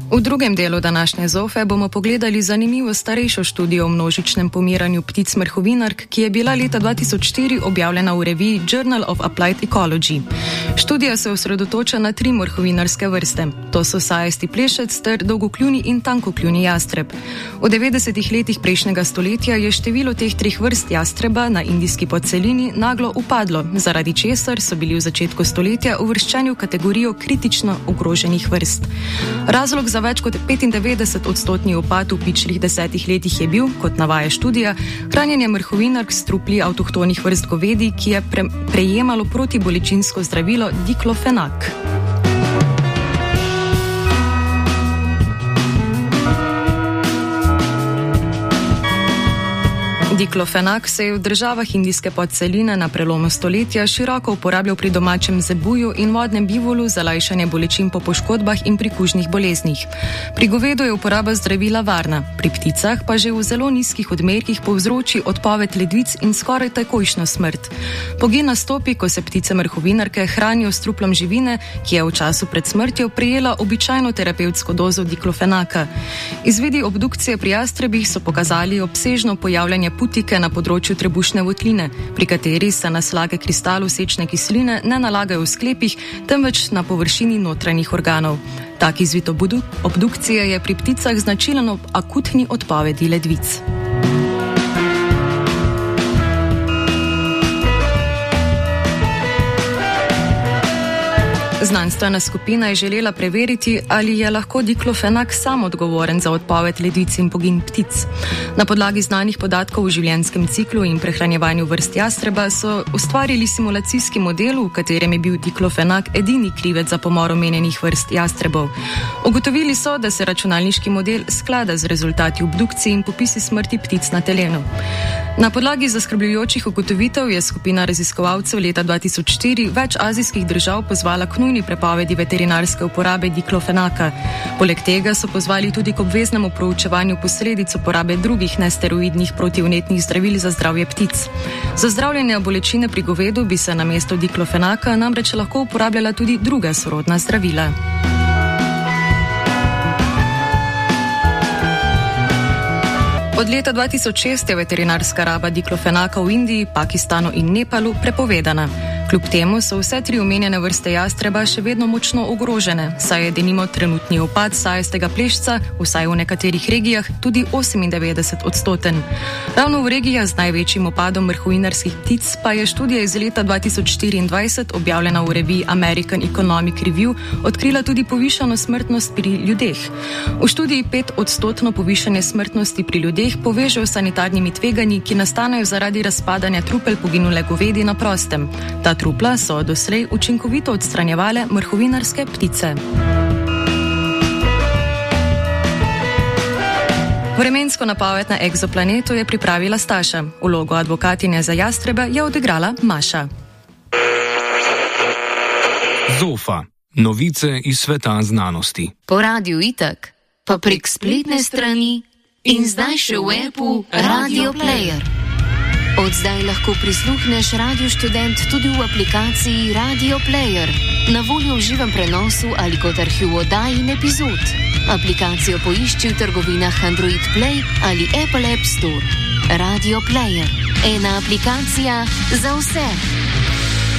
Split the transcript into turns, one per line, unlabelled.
V drugem delu današnje Zofe bomo pogledali zanimivo starejšo študijo o množičnem pomiranju ptic mrhovinark, ki je bila leta 2004 objavljena v reviji Journal of Applied Ecology. Študija se osredotoča na 3 mrhovinarske vrste. To so sajasti plešec ter dolgokljuni in tankokljuni jastreb. V 90. letih prejšnjega stoletja je število teh 3 vrst jastreba na indijski podcelini naglo upadlo, zaradi česar so bili v začetku stoletja uvrščeni v kategorijo kritično ogroženih vrst. Razlog za več kot 95% upad v pičlih 10 letih je bil, kot navaja študija, hranjenje mrhovinark s trupli avtohtonih vrst govedi, ki je prejemalo protibolečinsko zdravilo diklofenak. Diklofenak se je v državah indijske podceline na prelomu stoletja široko uporabljal pri domačem zebuju in vodnem bivolu za lajšanje bolečin po poškodbah in pri kužnih boleznih. Pri govedu je uporaba zdravila varna, pri pticah pa že v zelo nizkih odmerkih povzroči odpoved ledvic in skoraj takojšnjo smrt. Pogin nastopi, ko se ptice mrhovinarke hranijo s truplom živine, ki je v času pred smrtjo prejela običajno terapevtsko dozo diklofenaka. Izvidi obdukcije pri jastrebih so pokazali obsežno pojavljanje putike na področju trebušne votline, pri kateri se na slage kristalov sečne kisline ne nalagajo v sklepih, temveč na površini notranjih organov. Tak izvid obdukcije je pri pticah značilen ob akutni odpovedi ledvic. Znanstvena skupina je želela preveriti, ali je lahko diklofenak sam odgovoren za odpoved ledvic in pogin ptic. Na podlagi znanih podatkov o življenjskem ciklu in prehranjevanju vrst jastreba so ustvarili simulacijski model, v katerem je bil diklofenak edini krivec za pomor omenjenih vrst jastrebov. Ugotovili so, da se računalniški model sklada z rezultati obdukcij in popisi smrti ptic na terenu. Na podlagi zaskrbljujočih ugotovitev je skupina raziskovalcev leta 2004 več azijskih držav pozvala k nujni prepovedi veterinarske uporabe diklofenaka. Poleg tega so pozvali tudi k obveznemu proučevanju posledic uporabe drugih nesteroidnih protivnetnih zdravil za zdravje ptic. Za zdravljenje bolečine pri govedu bi se namesto diklofenaka namreč lahko uporabljala tudi druga sorodna zdravila. Od leta 2006 je veterinarska raba diklofenaka v Indiji, Pakistanu in Nepalu prepovedana. Kljub temu so vse 3 omenjene vrste jastreba še vedno močno ogrožene, saj je denimo trenutni upad sajastega plešca, vsaj v nekaterih regijah, tudi 98%. Ravno v regijah z največjim upadom mrhovinarskih ptic pa je študija iz leta 2024, objavljena v reviji American Economic Review, odkrila tudi povišano smrtnost pri ljudeh. V študiji 5% povišanje smrtnosti pri ljudeh povežejo s sanitarnimi tveganji, ki nastanejo zaradi razpadanja trupel poginule govedi na prostem. Ta trupla so doslej učinkovito odstranjevale mrhovinarske ptice. Vremensko napoved na egzoplanetu je pripravila Staša. Vlogo advokatinje za jastrebe je odigrala Maša.
Zofa. Novice iz sveta znanosti.
Po radiju Itak, pa prek spletne strani in zdaj še v appu Radio Player. Od zdaj lahko prisluhneš Radio Študent tudi v aplikaciji Radio Player, na voljo v živem prenosu ali kot arhiv oddaj in epizod. Aplikacijo poišči v trgovinah Android Play ali Apple App Store. Radio Player. Ena aplikacija za vse.